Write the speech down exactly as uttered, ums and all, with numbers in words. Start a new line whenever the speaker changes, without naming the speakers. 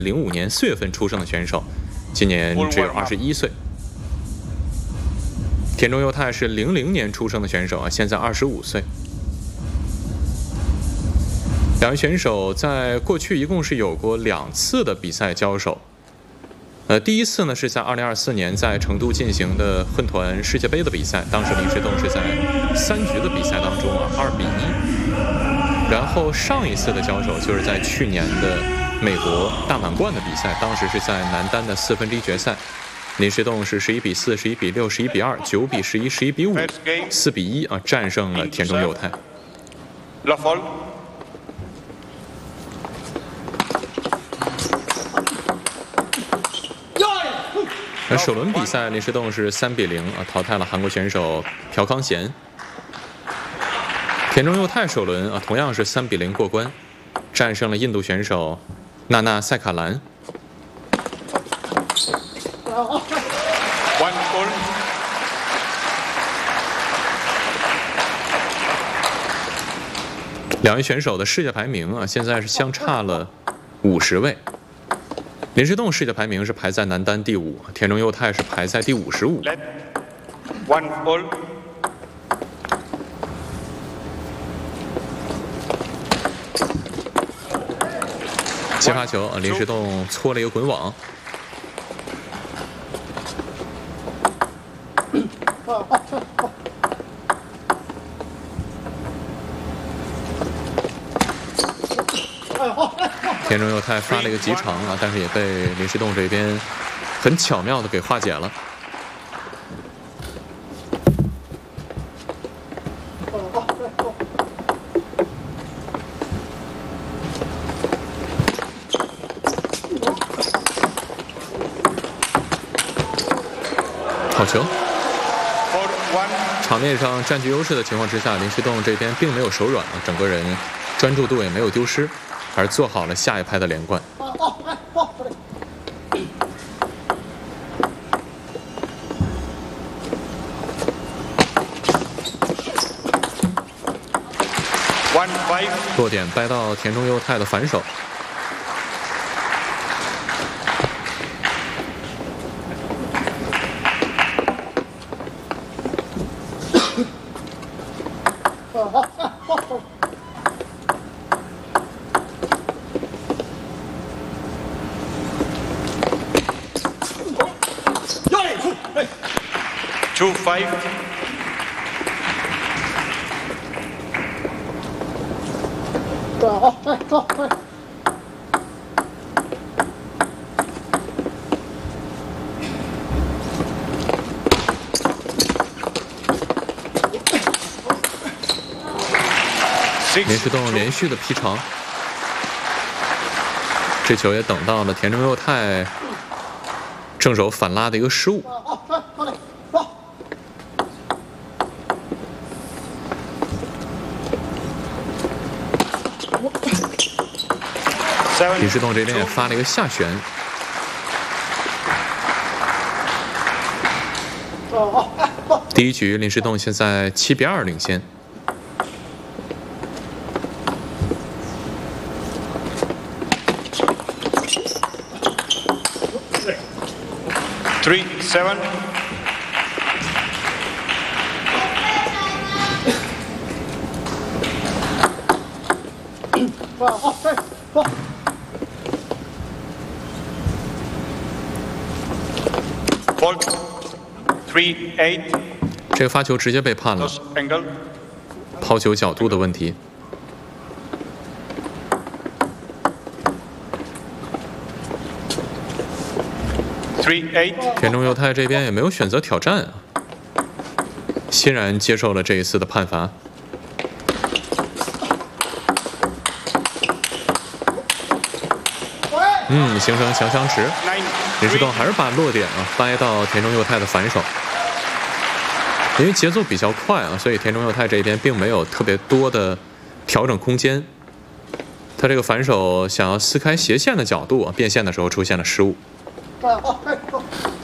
零五年四月份出生的选手，今年只有二十一岁。田中佑太是零零年出生的选手啊，现在二十五岁。两位选手在过去一共是有过两次的比赛交手。呃，第一次呢是在二零二四年在成都进行的混团世界杯的比赛，当时林诗栋是在三局的比赛当中啊二比一。然后上一次的交手就是在去年的美国大满贯的比赛，当时是在男单的四分之一决赛，林诗栋是十一比四、十一比六、十一比二、九比十一、十一比五、四比一啊战胜了田中佑太。而首轮比赛，林诗栋是三比零啊淘汰了韩国选手朴康贤。田中佑太首轮啊同样是三比零过关，战胜了印度选手娜娜塞卡兰。两位选手的世界排名啊现在是相差了五十位。林诗栋世界排名是排在男单第五，田中佑太是排在第五十五。接发球，林诗栋搓了一个滚网。田中佑太发了一个极长啊，但是也被林诗栋这边很巧妙的给化解了。好球！场面上占据优势的情况之下，林诗栋这边并没有手软啊，整个人专注度也没有丢失，而做好了下一拍的连贯。落点掰到田中佑太的反手。
Two five.
林诗栋连续的劈长，这球也等到了田中佑太正手反拉的一个失误。林诗栋这边也发了一个下旋。第一局林诗栋现在七比二领先。
Three seven. Fault. Three eight.
这个发球直接被判了抛球角度的问题。田中佑太这边也没有选择挑战啊，欣然接受了这一次的判罚。嗯，形成强相持。林诗栋还是把落点啊掰到田中佑太的反手，因为节奏比较快啊，所以田中佑太这边并没有特别多的调整空间。他这个反手想要撕开斜线的角度啊，变线的时候出现了失误。